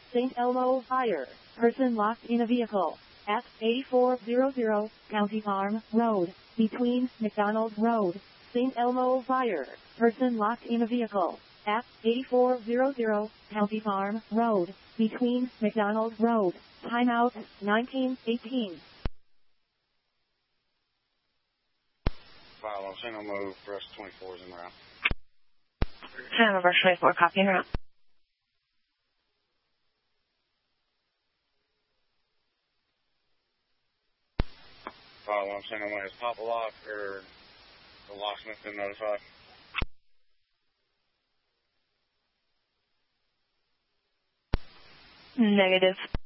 St. Elmo fire. Person locked in a vehicle. At 8400 County Farm Road, between McDonald Road. St. Elmo fire. Person locked in a vehicle. At 8400 County Farm Road, between McDonald Road. Timeout 1918. File on St. Elmo, Brush 24 is en route. St. Elmo, Brush 24, copy en route. File on St. Elmo, has Papa Lock or the locksmith been notified? Negative.